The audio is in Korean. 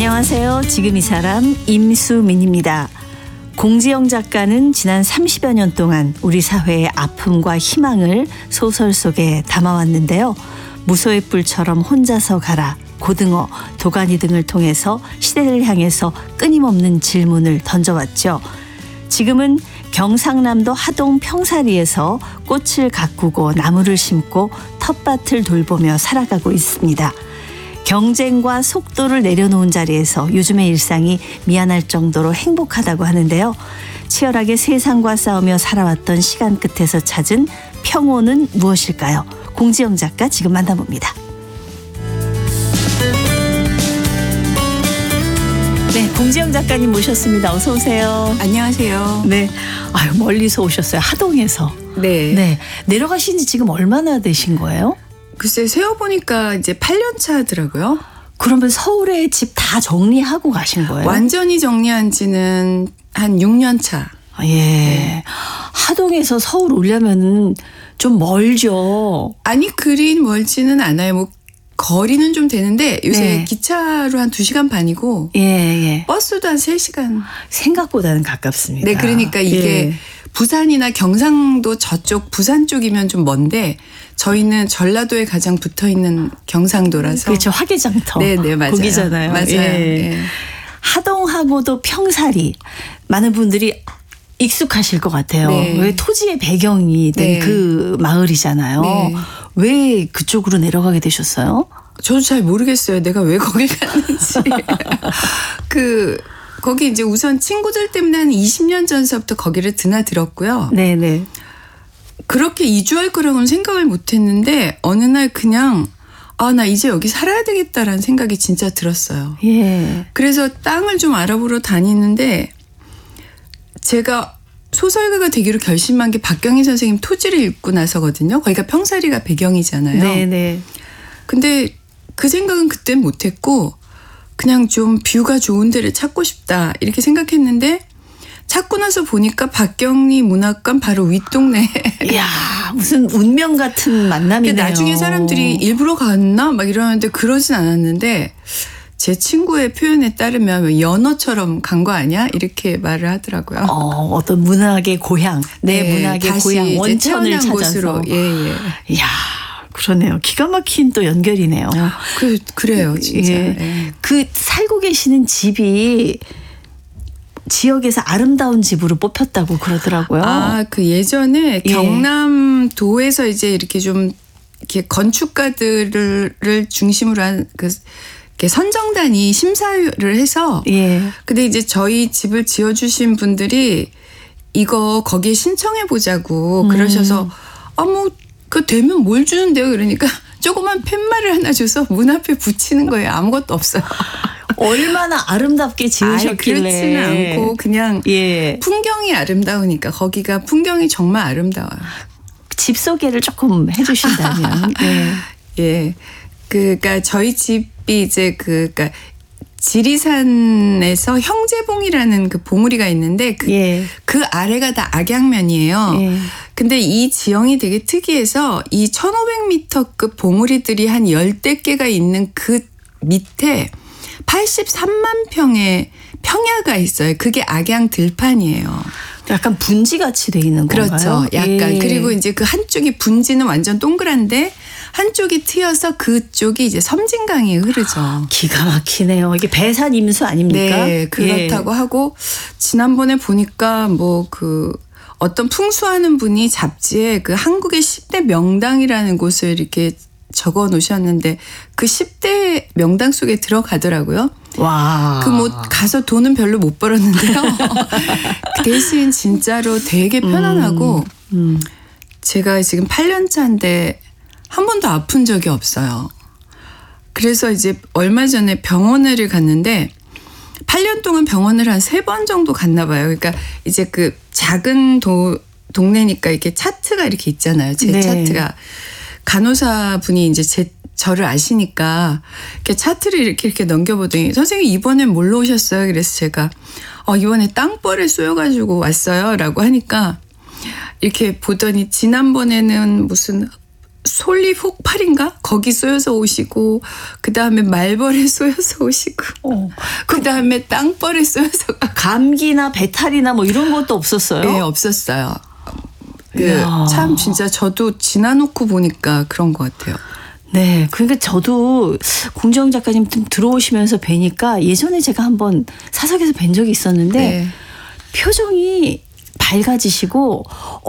안녕하세요. 지금 이 사람 임수민입니다. 공지영 작가는 지난 30여 년 동안 우리 사회의 아픔과 희망을 소설 속에 담아왔는데요. 무소의 뿔처럼 혼자서 가라, 고등어, 도가니 등을 통해서 시대를 향해서 끊임없는 질문을 던져왔죠. 지금은 경상남도 하동 평사리에서 꽃을 가꾸고 나무를 심고 텃밭을 돌보며 살아가고 있습니다. 경쟁과 속도를 내려놓은 자리에서 요즘의 일상이 미안할 정도로 행복하다고 하는데요. 치열하게 세상과 싸우며 살아왔던 시간 끝에서 찾은 평온은 무엇일까요? 공지영 작가 지금 만나봅니다. 네, 공지영 작가님 모셨습니다. 어서 오세요. 안녕하세요. 네, 아유 멀리서 오셨어요. 하동에서. 네. 네, 내려가신 지 지금 얼마나 되신 거예요? 글쎄 세어보니까 이제 8년 차더라고요. 그러면 서울에 집 다 정리하고 가신 거예요? 완전히 정리한 지는 한 6년 차. 예. 하동에서 서울 오려면 좀 멀죠. 아니 그리 멀지는 않아요. 뭐 거리는 좀 되는데 요새 네. 기차로 한 2시간 반이고 예. 버스도 한 3시간. 생각보다는 가깝습니다. 네, 그러니까 이게 예. 부산이나 경상도 저쪽 부산 쪽이면 좀 먼데 저희는 전라도에 가장 붙어있는 경상도라서. 그렇죠. 화개장터. 네, 맞아요. 거기잖아요. 맞아요. 예. 예. 하동하고도 평사리. 많은 분들이 익숙하실 것 같아요. 네. 왜 토지의 배경이 된 네. 그 마을이잖아요. 네. 왜 그쪽으로 내려가게 되셨어요? 저도 잘 모르겠어요. 내가 왜 거길 갔는지. 거기 이제 우선 친구들 때문에 한 20년 전서부터 거기를 드나들었고요. 네네. 그렇게 이주할 거라고는 생각을 못 했는데 어느 날 그냥 나 이제 여기 살아야 되겠다라는 생각이 진짜 들었어요. 예. 그래서 땅을 좀 알아보러 다니는데 제가 소설가가 되기로 결심한 게 박경희 선생님 토지를 읽고 나서거든요. 거기가 평사리가 배경이잖아요. 네네. 근데 그 생각은 그땐 못했고 그냥 좀 뷰가 좋은 데를 찾고 싶다 이렇게 생각했는데 찾고 나서 보니까 박경리 문학관 바로 윗동네. 이야, 무슨 운명 같은 만남이네요. 나중에 사람들이 일부러 갔나 막 이러는데 그러진 않았는데 제 친구의 표현에 따르면 연어처럼 간 거 아니야? 이렇게 말을 하더라고요. 어떤 문학의 고향, 내 네, 문학의 다시 고향 원천을 태어난 찾아서. 곳으로. 예. 이야, 그러네요. 기가 막힌 또 연결이네요. 그래요, 진짜. 예. 예. 그 살고 계시는 집이 지역에서 아름다운 집으로 뽑혔다고 그러더라고요. 그 예전에 예. 경남도에서 이제 이렇게 좀 이렇게 건축가들을 중심으로 한 이렇게 선정단이 심사를 해서. 예. 근데 이제 저희 집을 지어주신 분들이 이거 거기에 신청해 보자고 그러셔서 그 되면 뭘 주는데요? 그러니까 조그만 팻말을 하나 줘서 문 앞에 붙이는 거예요. 아무것도 없어요. 얼마나 아름답게 지으셨길래. 그렇지는 않고 그냥 예. 풍경이 아름다우니까 거기가 풍경이 정말 아름다워요. 집 소개를 조금 해주신다면. 네. 예. 그러니까 저희 집이 이제 그러니까 지리산에서 형제봉이라는 그 봉우리가 있는데 그 아래가 다 악양면이에요. 예. 근데 이 지형이 되게 특이해서 이 1500m급 봉우리들이 한 10대 개가 있는 그 밑에 83만 평의 평야가 있어요. 그게 악양 들판이에요. 약간 분지같이 돼 있는 건가요? 그렇죠. 약간. 예. 그리고 이제 그 한쪽이 분지는 완전 동그란데 한쪽이 트여서 그쪽이 이제 섬진강이 흐르죠. 기가 막히네요. 이게 배산 임수 아닙니까? 네, 그렇다고 하고 지난번에 보니까 어떤 풍수하는 분이 잡지에 그 한국의 10대 명당이라는 곳을 이렇게 적어 놓으셨는데 그 10대 명당 속에 들어가더라고요. 와. 가서 돈은 별로 못 벌었는데요. 그 대신 진짜로 되게 편안하고 제가 지금 8년 차인데 한 번도 아픈 적이 없어요. 그래서 이제 얼마 전에 병원을 갔는데 8년 동안 병원을 한 3번 정도 갔나 봐요. 그러니까 이제 그 작은 동네니까 이렇게 차트가 이렇게 있잖아요. 제 네. 차트가. 간호사 분이 이제 저를 아시니까 이렇게 차트를 이렇게 넘겨보더니 선생님 이번엔 뭘로 오셨어요? 그래서 제가 이번에 땅벌에 쏘여가지고 왔어요 라고 하니까 이렇게 보더니 지난번에는 무슨 솔잎 혹팔인가? 거기 쏘여서 오시고, 그 다음에 말벌에 쏘여서 오시고, 그 다음에 땅벌에 쏘여서. 감기나 배탈이나 뭐 이런 것도 없었어요? 네, 없었어요. 이야. 참 진짜 저도 지나놓고 보니까 그런 것 같아요. 네. 그러니까 저도 공지영 작가님 좀 들어오시면서 뵈니까 예전에 제가 한번 사석에서 뵌 적이 있었는데 네. 표정이 밝아지시고